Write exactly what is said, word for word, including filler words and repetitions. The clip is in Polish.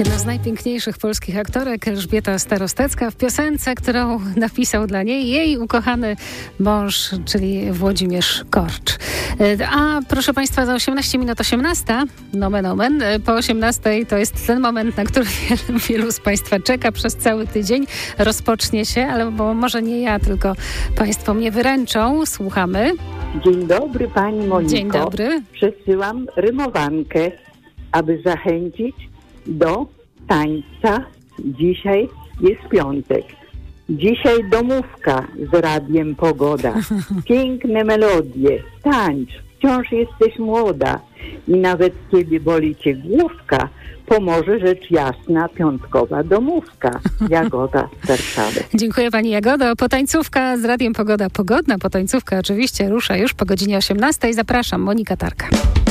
Jedna z najpiękniejszych polskich aktorek, Elżbieta Starostecka, w piosence, którą napisał dla niej jej ukochany mąż, czyli Włodzimierz Korcz. A proszę Państwa, za osiemnaście minut osiemnasta, nomen omen, po osiemnastej to jest ten moment, na który wielu, wielu z Państwa czeka przez cały tydzień. Rozpocznie się, ale bo może nie ja, tylko Państwo mnie wyręczą. Słuchamy. Dzień dobry Pani Moniko. Dzień dobry. Przesyłam rymowankę, aby zachęcić do tańca. Dzisiaj jest piątek. Dzisiaj domówka z radiem Pogoda. Piękne melodie. Tańcz, wciąż jesteś młoda. I nawet kiedy boli Cię główka, pomoże rzecz jasna piątkowa domówka. Jagoda z Warszawy. Dziękuję Pani Jagodo. Potańcówka z radiem Pogoda Pogodna. Potańcówka oczywiście rusza już po godzinie osiemnastej. Zapraszam, Monika Tarka.